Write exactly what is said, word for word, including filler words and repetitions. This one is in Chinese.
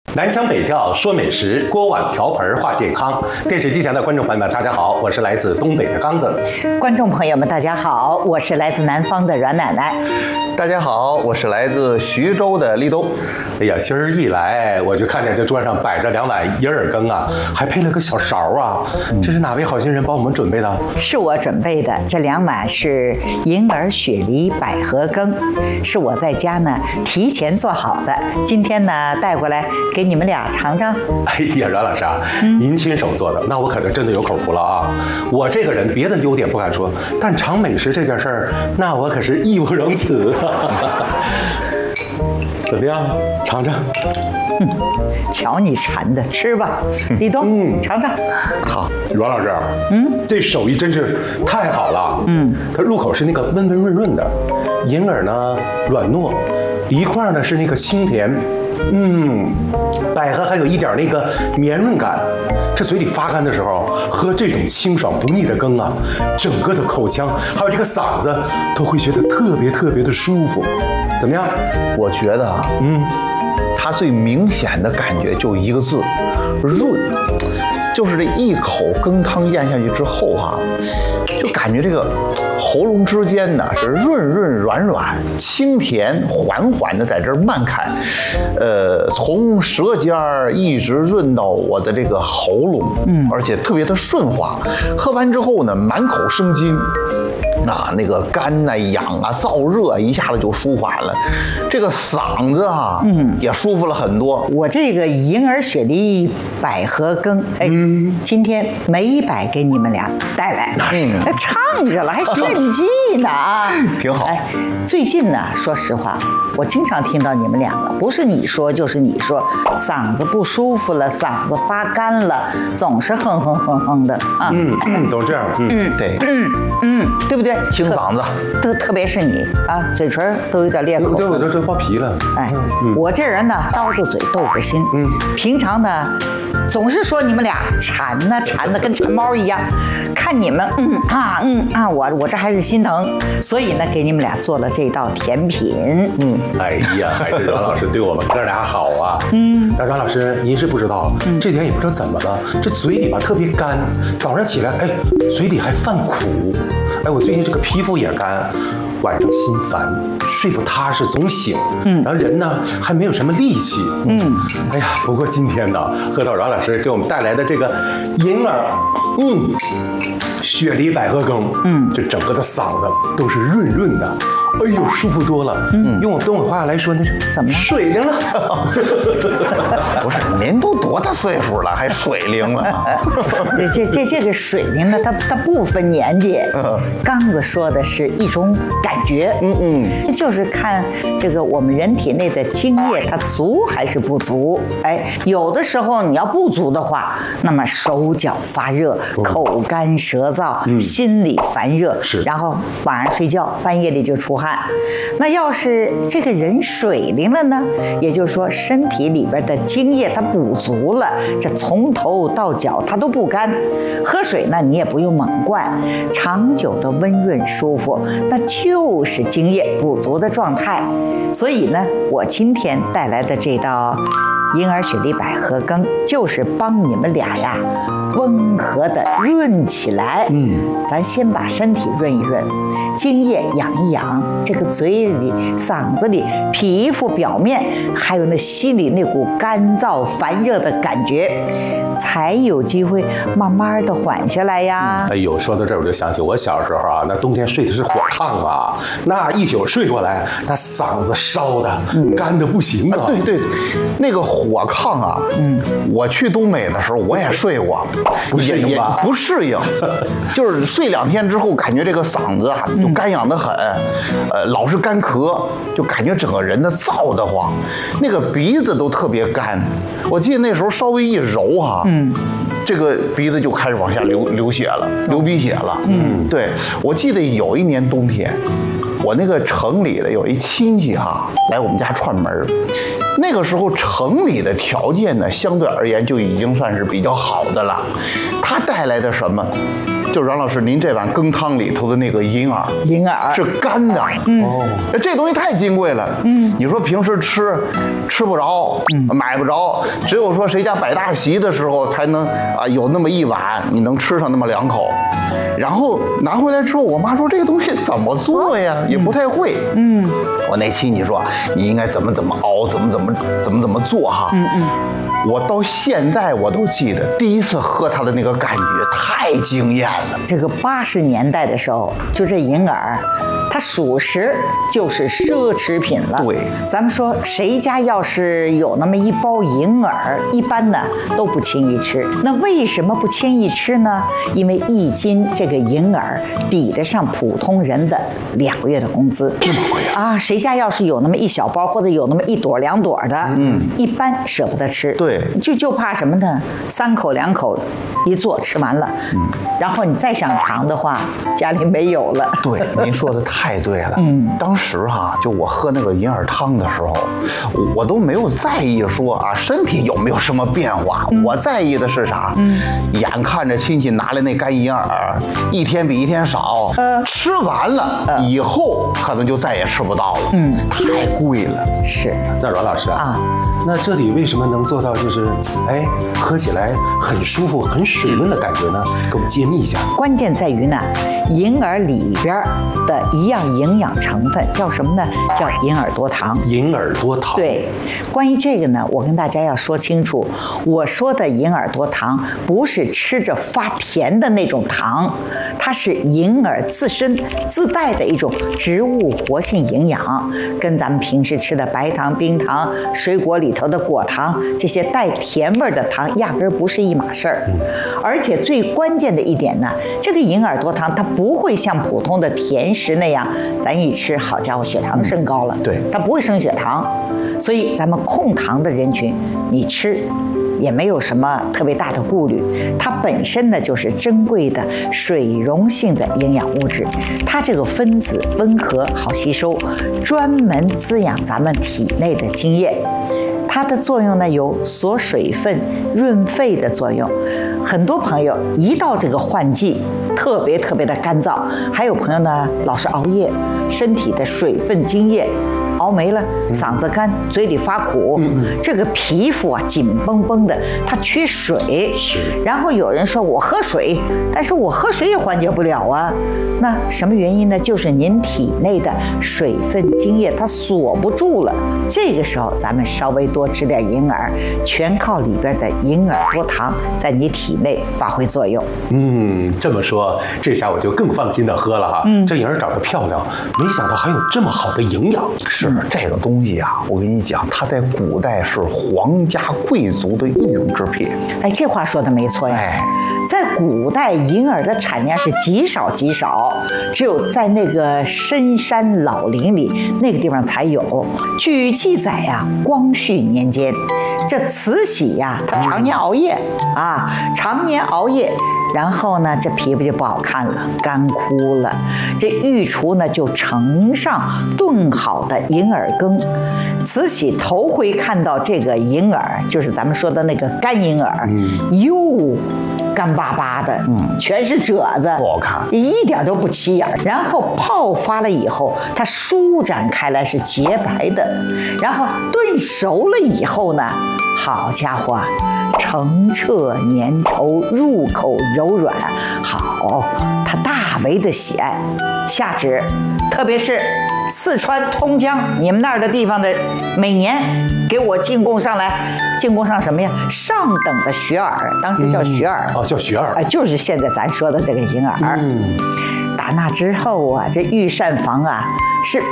南腔北调说美食，锅碗瓢盆话健康。电视机前的观众朋友们，大家好，我是来自东北的刚子。 观众朋友们，大家好，我是来自南方的阮奶奶。 大家好，我是来自徐州的立冬。 哎呀，今儿一来我就看见这桌上摆着两碗银耳羹啊，还配了个小勺啊，这是哪位好心人帮我们准备的？ 是我准备的，这两碗是银耳雪梨百合羹，是我在家呢提前做好的，今天呢带过来给你们俩尝尝。 哎呀，阮老师啊，嗯、您亲手做的，那我可能真的有口福了啊！我这个人别的优点不敢说，但尝美食这件事儿，那我可是义不容辞。怎么样？尝尝。 嗯，瞧你馋的，吃吧，立冬，嗯，尝尝。 好，阮老师，嗯，这手艺真是太好了。嗯，它入口是那个温温润润的，银耳呢软糯，梨块呢是那个清甜。嗯，百合还有一点那个绵润感，这嘴里发干的时候，喝这种清爽不腻的羹啊，整个的口腔还有这个嗓子都会觉得特别特别的舒服。怎么样？ 我觉得啊，嗯，它最明显的感觉就一个字，润。就是这一口羹汤咽下去之后哈、啊，就感觉这个喉咙之间呢是润润软软，清甜缓缓的在这儿漫开，呃，从舌尖儿一直润到我的这个喉咙，嗯，而且特别的顺滑。喝完之后呢，满口生津。那那个干呐、痒啊、燥热一下子就舒缓了，这个嗓子啊，嗯，也舒服了很多。 我这个银耳雪梨百合羹，哎，嗯、今天没白给你们俩带来，嗯，唱着了，还炫技呢啊， 挺好。哎， 最近呢，说实话，我经常听到你们两个，不是你说就是你说，嗓子不舒服了，嗓子发干了，总是哼哼哼哼的啊。 嗯嗯，都这样。嗯， 对， 嗯嗯，对不对？ 清嗓子， 特特别是你啊，嘴唇都有点裂口， 对，我这这爆皮了。 哎，嗯、我这人呢，刀子嘴豆腐心，嗯，平常呢，总是说你们俩馋呢，馋的跟馋猫一样，看你们，嗯啊，嗯啊，我我这还是心疼，所以呢，给你们俩做了这道甜品。 嗯，哎呀，还是阮老师对我们哥俩好啊。嗯，那阮老师，您是不知道，嗯、这天也不知道怎么了，这嘴里吧特别干，早上起来，哎，嘴里还犯苦。哎，我最近这个皮肤也干，晚上心烦，睡不踏实，总醒，嗯，然后人呢还没有什么力气，嗯，哎呀，不过今天呢，喝到阮老师给我们带来的这个银耳，嗯，雪梨百合羹，嗯，这整个的嗓子都是润润的。哎呦，舒服多了。嗯，用我东北话来说，那是怎么了？ 水灵了。 不是，您都多大岁数了，还水灵了？ 这这这个水灵呢，它它不分年纪。刚子说的是一种感觉，嗯嗯，就是看这个我们人体内的精液它足还是不足。哎，有的时候你要不足的话，那么手脚发热、口干舌燥、嗯、心里烦热，是，然后晚上睡觉，半夜里就出汗。那要是这个人水灵了呢，也就是说身体里边的精液它补足了，这从头到脚它都不干。喝水呢，你也不用猛灌，长久的温润舒服，那就是精液补足的状态。所以呢，我今天带来的这道银耳雪梨百合羹，就是帮你们俩呀温和的润起来。嗯，咱先把身体润一润，精液养一养，这个嘴里、嗓子里、皮肤表面，还有那心里那股干燥烦热的感觉，才有机会慢慢的缓下来呀。 哎呦，说到这儿我就想起我小时候啊，那冬天睡的是火炕啊，那一宿睡过来，那嗓子烧的、嗯、干的不行啊。 啊对对，那个火炕啊，嗯，我去东北的时候我也睡过， 不适应吧？ 不适应，就是睡两天之后，感觉这个嗓子啊就干痒得很，呃，老是干咳，就感觉整个人的燥得慌，那个鼻子都特别干。我记得那时候稍微一揉哈、啊，嗯。这个鼻子就开始往下流流血了，流鼻血了。嗯，对，我记得有一年冬天，我那个城里的有一亲戚哈来我们家串门，那个时候城里的条件呢相对而言就已经算是比较好的了。他带来的什么？ 就阮老师，您这碗羹汤里头的那个银耳， 银耳是干的。嗯，这东西太金贵了。嗯，你说平时吃吃不着，买不着，只有说谁家摆大席的时候才能啊有那么一碗，你能吃上那么两口。然后拿回来之后，我妈说这个东西怎么做呀？也不太会。嗯，我那期你说你应该怎么怎么熬，怎么怎么怎么怎么做哈。嗯嗯。我到现在我都记得第一次喝它的那个感觉太惊艳了。 这个八十年代的时候，就这银耳，它属实就是奢侈品了。 对， 咱们说谁家要是有那么一包银耳，一般呢都不轻易吃。那为什么不轻易吃呢？因为一斤这个银耳抵得上普通人的两个月的工资。 这么贵啊！ 啊，谁家要是有那么一小包，或者有那么一朵两朵的，嗯，一般舍不得吃。 对， 就就怕什么呢？三口两口一做吃完了，嗯，然后你再想尝的话，家里没有了。 对，您说的太对了。嗯，当时哈，就我喝那个银耳汤的时候，我都没有在意说啊身体有没有什么变化，嗯、我在意的是啥？嗯，眼看着亲戚拿来那干银耳，一天比一天少，呃、吃完了、呃、以后可能就再也吃不到了。嗯，太贵了。 是。 那阮老师啊，啊那这里为什么能做到就是，哎，喝起来很舒服、很水润的感觉呢？给我们揭秘一下。 关键在于呢，银耳里边的一样营养成分叫什么呢？叫银耳多糖。 银耳多糖。 对，关于这个呢，我跟大家要说清楚，我说的银耳多糖不是吃着发甜的那种糖，它是银耳自身自带的一种植物活性营养，跟咱们平时吃的白糖、冰糖、水果里头的果糖这些带甜味的糖压根儿不是一码事儿。而且最关键的一点呢，这个银耳多糖它不会像普通的甜食那样，咱一吃好家伙血糖升高了， 对， 它不会升血糖。所以咱们控糖的人群，你吃也没有什么特别大的顾虑，它本身呢就是珍贵的水溶性的营养物质，它这个分子温和好吸收，专门滋养咱们体内的津液。它的作用呢有锁水分、润肺的作用。很多朋友一到这个换季，特别特别的干燥，还有朋友呢老是熬夜，身体的水分、津液熬没了，嗓子干，嘴里发苦，嗯、这个皮肤啊紧绷绷的，它缺水。 是。 然后有人说我喝水，但是我喝水也缓解不了啊。那什么原因呢？就是您体内的水分、津液它锁不住了。这个时候咱们稍微多吃点银耳，全靠里边的银耳多糖在你体内发挥作用。 嗯，这么说，这下我就更放心的喝了哈。嗯，这银耳长得漂亮，没想到还有这么好的营养。 是。这个东西啊，我跟你讲，它在古代是皇家贵族的御用之品。 哎，这话说的没错呀。 哎， 在古代，银耳的产量是极少极少，只有在那个深山老林里那个地方才有。据记载呀、啊，光绪年间，这慈禧呀、啊，她常年熬夜啊，常年熬夜，然后呢，这皮肤就不好看了，干枯了。这御厨呢就盛上炖好的银耳羹。慈禧头回看到这个银耳，就是咱们说的那个干银耳，嗯、又干巴巴的，嗯，全是褶子， 不好看， 一点都不起眼。然后泡发了以后，它舒展开来是洁白的，然后炖熟了以后呢，好家伙，澄澈粘稠，入口柔软，好，它大为的喜爱。下旨，特别是四川通江你们那儿的地方的，每年给我进贡上来，进贡上什么呀？上等的雪耳，当时叫雪耳、 嗯、哦，叫雪耳， 啊，就是现在咱说的这个银耳。嗯，打那之后啊，这御膳房啊是